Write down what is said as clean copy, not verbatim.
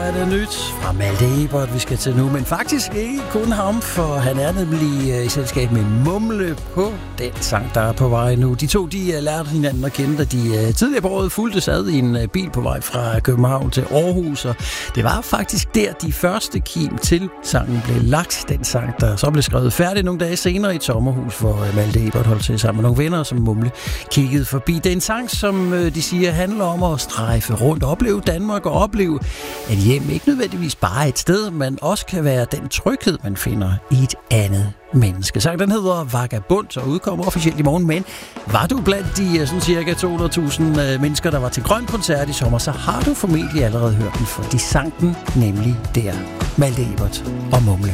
er det nyt fra Malte Ebert, vi skal til nu. Men faktisk ikke kun ham, for han er nemlig i selskab med Mumle på den sang, der er på vej nu. De to, de lærte hinanden at kende, da de tidligere på året fulgtes ad i en bil på vej fra København til Aarhus. Og det var faktisk der, de første kim til sangen blev lagt. Den sang, der så blev skrevet færdig nogle dage senere i et sommerhus, hvor Malte Ebert holdt til sammen med nogle venner, som Mumle kiggede forbi. Det er en sang, som de siger handler om at strejfe rundt, opleve Danmark og opleve, at hjem ikke nødvendigvis bare er et sted, men også kan være den tryghed, man finder i et andet menneske. Sangen den hedder Vagabond og udkommer officielt i morgen, men var du blandt de sådan cirka 200.000 mennesker, der var til Grøn Koncert i sommer, så har du formentlig allerede hørt den, for de sang den nemlig der. Malte Ebert og Mumle.